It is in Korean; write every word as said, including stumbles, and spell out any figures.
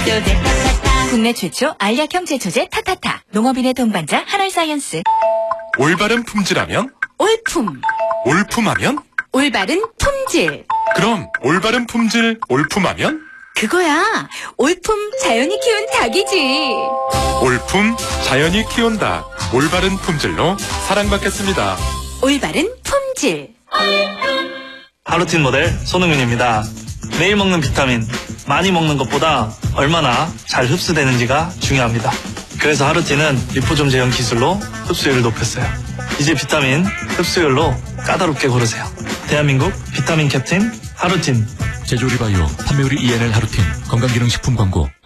제초제 타타타. 국내 최초 알약형 제초제 타타타. 농업인의 동반자 한알사이언스. 올바른 품질하면? 올품. 올품하면? 올바른 품질. 그럼 올바른 품질 올품하면? 그거야. 올품 자연이 키운 닭이지. 올품 자연이 키운 닭. 올바른 품질로 사랑받겠습니다. 올바른 품질. 하루틴 모델 손흥민입니다. 매일 먹는 비타민, 많이 먹는 것보다 얼마나 잘 흡수되는지가 중요합니다. 그래서 하루틴은 리포좀 제형 기술로 흡수율을 높였어요. 이제 비타민 흡수율로 까다롭게 고르세요. 대한민국 비타민 캡틴 하루틴. 제조리바이오 판매우리 이엔엘 하루틴 건강기능식품 광고.